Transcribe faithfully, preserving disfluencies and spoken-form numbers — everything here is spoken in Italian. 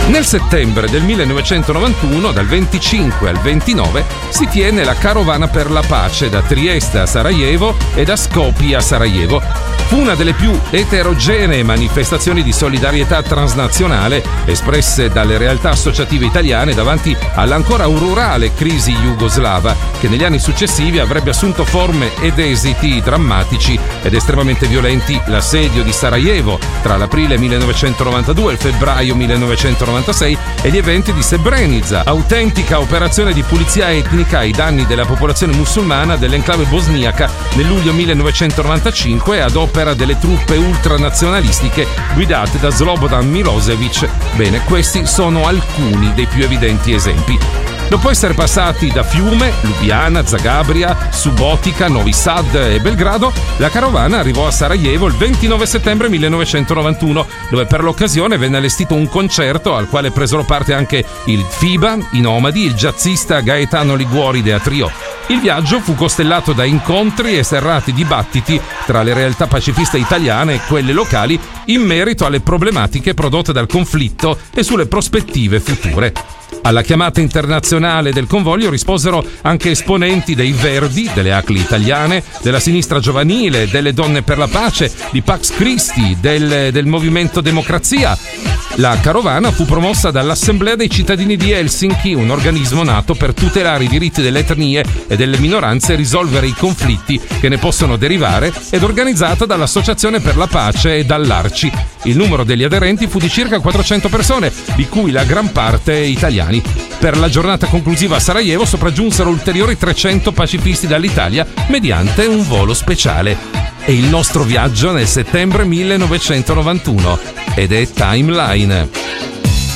Nel settembre del millenovecentonovantuno, dal venticinque al ventinove, si tiene la Carovana per la pace da Trieste a Sarajevo e da Skopje a Sarajevo. Fu una delle più eterogenee manifestazioni di solidarietà transnazionale espresse dalle realtà associative italiane davanti all'ancora rurale crisi jugoslava, che negli anni successivi avrebbe assunto forme ed esiti drammatici ed estremamente violenti. L'assedio di Sarajevo tra l'aprile millenovecentonovantadue e il febbraio millenovecentonovantasei e gli eventi di Srebrenica, autentica operazione di pulizia etnica ai danni della popolazione musulmana dell'enclave bosniaca nel luglio millenovecentonovantacinque ad opera delle truppe ultranazionalistiche guidate da Slobodan Milosevic. Bene, questi sono alcuni dei più evidenti esempi. Dopo essere passati da Fiume, Lubiana, Zagabria, Subotica, Novi Sad e Belgrado, la carovana arrivò a Sarajevo il ventinove settembre millenovecentonovantuno, dove per l'occasione venne allestito un concerto al quale presero parte anche il FIBA, i Nomadi, il jazzista Gaetano Liguori de Trio. Il viaggio fu costellato da incontri e serrati dibattiti tra le realtà pacifiste italiane e quelle locali in merito alle problematiche prodotte dal conflitto e sulle prospettive future. Alla chiamata internazionale del convoglio risposero anche esponenti dei Verdi, delle A C L I italiane, della sinistra giovanile, delle Donne per la Pace, di Pax Christi, del, del Movimento Democrazia. La carovana fu promossa dall'Assemblea dei cittadini di Helsinki, un organismo nato per tutelare i diritti delle etnie e delle minoranze e risolvere i conflitti che ne possono derivare, ed organizzata dall'Associazione per la Pace e dall'Arci. Il numero degli aderenti fu di circa quattrocento persone, di cui la gran parte italiani. Per la giornata conclusiva a Sarajevo sopraggiunsero ulteriori trecento pacifisti dall'Italia mediante un volo speciale. È il nostro viaggio nel settembre millenovecentonovantuno ed è Timeline.